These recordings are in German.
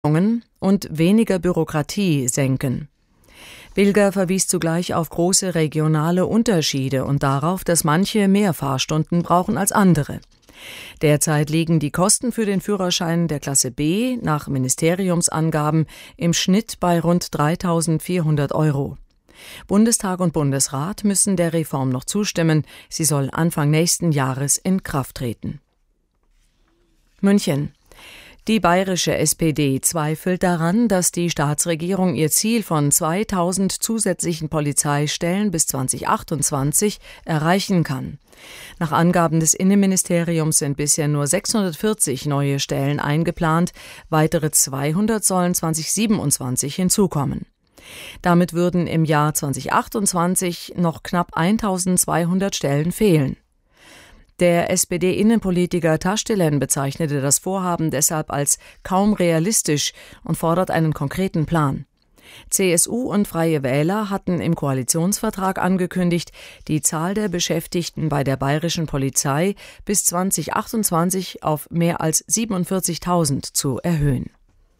und weniger Bürokratie senken. Wilger verwies zugleich auf große regionale Unterschiede und darauf, dass manche mehr Fahrstunden brauchen als andere. Derzeit liegen die Kosten für den Führerschein der Klasse B nach Ministeriumsangaben im Schnitt bei rund 3.400 €. Bundestag und Bundesrat müssen der Reform noch zustimmen. Sie soll Anfang nächsten Jahres in Kraft treten. München. Die bayerische SPD zweifelt daran, dass die Staatsregierung ihr Ziel von 2.000 zusätzlichen Polizeistellen bis 2028 erreichen kann. Nach Angaben des Innenministeriums sind bisher nur 640 neue Stellen eingeplant, weitere 200 sollen 2027 hinzukommen. Damit würden im Jahr 2028 noch knapp 1.200 Stellen fehlen. Der SPD-Innenpolitiker Taschdelen bezeichnete das Vorhaben deshalb als kaum realistisch und fordert einen konkreten Plan. CSU und Freie Wähler hatten im Koalitionsvertrag angekündigt, die Zahl der Beschäftigten bei der bayerischen Polizei bis 2028 auf mehr als 47.000 zu erhöhen.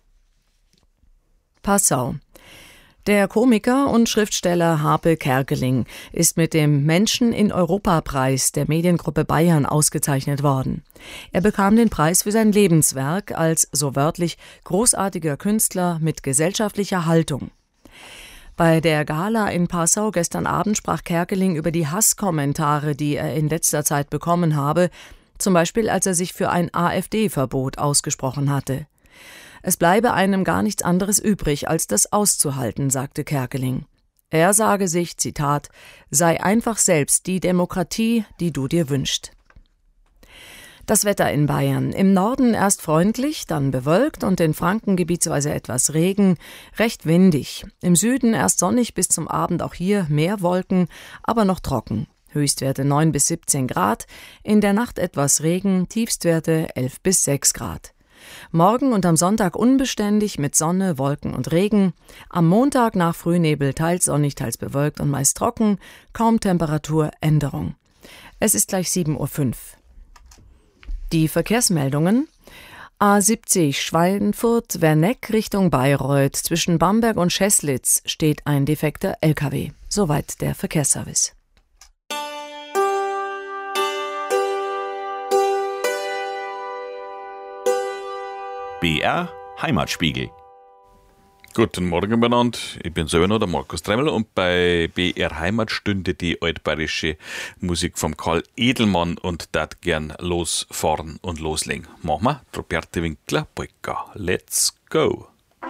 Passau. Der Komiker und Schriftsteller Harpe Kerkeling ist mit dem Menschen-in-Europa-Preis der Mediengruppe Bayern ausgezeichnet worden. Er bekam den Preis für sein Lebenswerk als, so wörtlich, großartiger Künstler mit gesellschaftlicher Haltung. Bei der Gala in Passau gestern Abend sprach Kerkeling über die Hasskommentare, die er in letzter Zeit bekommen habe, zum Beispiel als er sich für ein AfD-Verbot ausgesprochen hatte. Es bleibe einem gar nichts anderes übrig, als das auszuhalten, sagte Kerkeling. Er sage sich, Zitat, sei einfach selbst die Demokratie, die du dir wünschst. Das Wetter in Bayern. Im Norden erst freundlich, dann bewölkt und in Franken gebietsweise etwas Regen, recht windig. Im Süden erst sonnig, bis zum Abend auch hier mehr Wolken, aber noch trocken. Höchstwerte 9 bis 17 Grad, in der Nacht etwas Regen, Tiefstwerte 11 bis 6 Grad. Morgen und am Sonntag unbeständig mit Sonne, Wolken und Regen. Am Montag nach Frühnebel teils sonnig, teils bewölkt und meist trocken. Kaum Temperaturänderung. Es ist gleich 7:05 Uhr. Die Verkehrsmeldungen. A70 Schweinfurt-Werneck Richtung Bayreuth. Zwischen Bamberg und Scheßlitz steht ein defekter LKW. Soweit der Verkehrsservice. BR Heimatspiegel. Guten Morgen miteinander, ich bin selber noch der Markus Tremmel und bei BR Heimat stünde die altbayerische Musik vom Karl Edelmann und dat gern losfahren und loslegen. Machen wir Roberte Winkler Polka. Let's go!